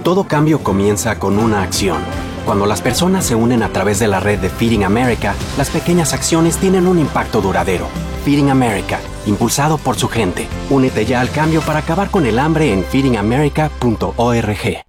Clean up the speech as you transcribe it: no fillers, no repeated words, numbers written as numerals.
Todo cambio comienza con una acción. Cuando las personas se unen a través de la red de Feeding America, las pequeñas acciones tienen un impacto duradero. Feeding America, impulsado por su gente. Únete ya al cambio para acabar con el hambre en feedingamerica.org.